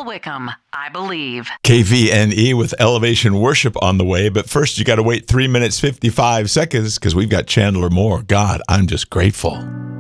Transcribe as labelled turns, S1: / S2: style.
S1: Chandler Wickham, I Believe.
S2: KVNE with Elevation Worship on the way. But first, you got to wait 3 minutes, 55 seconds because we've got Chandler Moore. God, I'm just grateful.